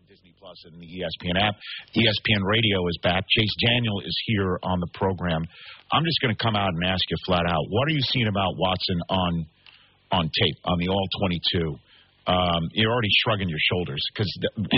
Disney Plus and the ESPN app. ESPN Radio is back. Chase Daniel is here on the program. I'm just going to come out and ask you flat out, what are you seeing about Watson on tape, on the All-22? You're already shrugging your shoulders because,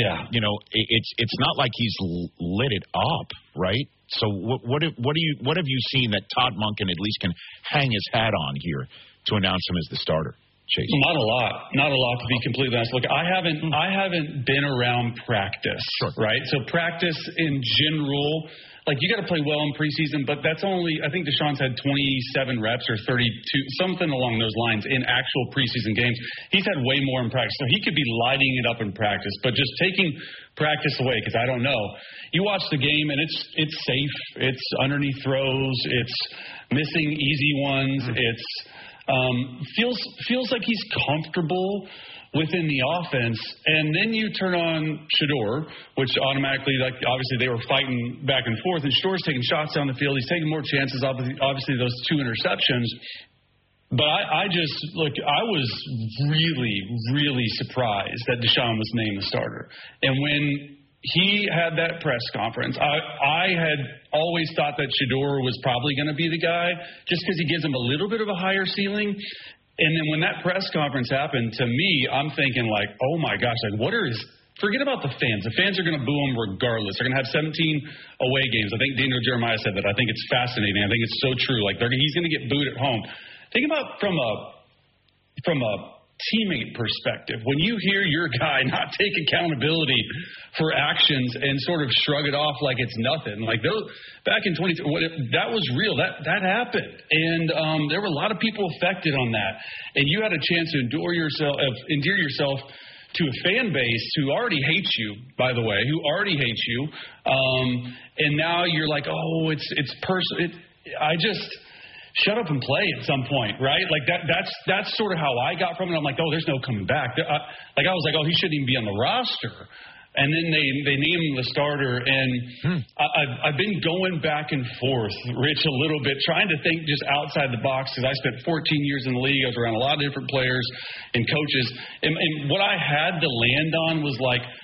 it's not like he's lit it up, right? So what have you seen that Todd Monken at least can hang his hat on here to announce him as the starter? Chase. Not a lot to be completely honest. Look, I haven't been around practice, sure. Right? So practice in general, like you got to play well in preseason, but that's only, I think Deshaun's had 27 reps or 32, something along those lines in actual preseason games. He's had way more in practice, so he could be lighting it up in practice, but just taking practice away, because I don't know. You watch the game and it's safe, it's underneath throws, it's missing easy ones, it's feels like he's comfortable within the offense, and then you turn on Shedeur, which automatically, like, obviously they were fighting back and forth, and Shedor's taking shots down the field. He's taking more chances, obviously those 2 interceptions. But I was really, really surprised that Deshaun was named the starter. And when he had that press conference, I had always thought that Shedeur was probably going to be the guy just because he gives him a little bit of a higher ceiling. And then when that press conference happened, to me, I'm thinking like, oh my gosh, like forget about the fans. The fans are going to boo him regardless. They're going to have 17 away games. I think Daniel Jeremiah said that. I think it's fascinating. I think it's so true. Like he's going to get booed at home. Think about from a teammate perspective, when you hear your guy not take accountability for actions and sort of shrug it off like it's nothing, like those back in 20, that was real, that happened, and there were a lot of people affected on that, and you had a chance to endear yourself to a fan base who already hates you, by the way, and now you're like, oh, it's personal. Shut up and play at some point, right? Like that's sort of how I got from it. I'm like, oh, there's no coming back. I was like, oh, he shouldn't even be on the roster. And then they named him the starter, and I've been going back and forth, Rich, a little bit, trying to think just outside the box, because I spent 14 years in the league. I was around a lot of different players and coaches, and what I had to land on was like,